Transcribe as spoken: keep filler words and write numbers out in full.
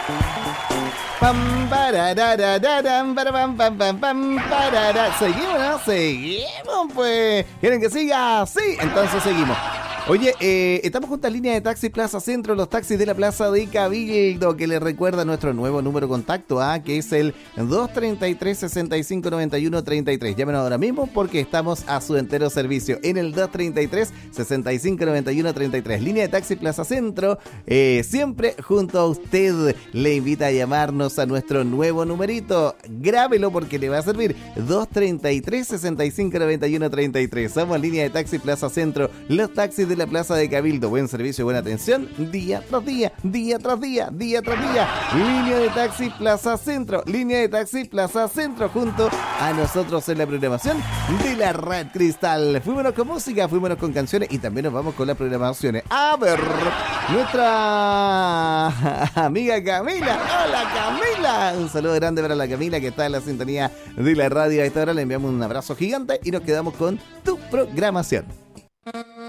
Pam, parararararam, parapam, pam, pam, pam, parara. ¿Seguimos, no? Seguimos, pues. ¿Quieren que siga? Sí, entonces seguimos. Oye, eh, estamos junto a Línea de Taxi Plaza Centro, los taxis de la Plaza de Cabildo, que les recuerda nuestro nuevo número de contacto, ¿ah? Que es el dos treinta y tres, sesenta y cinco, noventa y uno, treinta y tres. Llámenos ahora mismo porque estamos a su entero servicio en el dos treinta y tres, sesenta y cinco, noventa y uno, treinta y tres. Línea de Taxi Plaza Centro, eh, siempre junto a usted. Le invita a llamarnos a nuestro nuevo numerito. Grábelo porque le va a servir. dos treinta y tres, sesenta y cinco, noventa y uno, treinta y tres. Somos Línea de Taxi Plaza Centro, los taxis de la Plaza de Cabildo. Buen servicio y buena atención día tras día, día tras día, día tras día. Línea de Taxi Plaza Centro, Línea de Taxi Plaza Centro, junto a nosotros en la programación de la Red Cristal. Fuímonos con música, fuímonos con canciones y también nos vamos con las programaciones. A ver, nuestra amiga Camila. Hola Camila, un saludo grande para la Camila que está en la sintonía de la radio. A esta hora le enviamos un abrazo gigante y nos quedamos con tu programación.